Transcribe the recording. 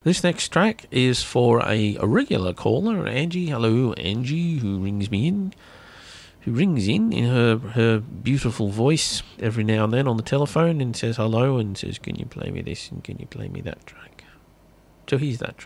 This next track is for a regular caller, Angie. Hello, Angie, who rings in her beautiful voice every now and then on the telephone and says hello and says, can you play me this and can you play me that track? So here's that track.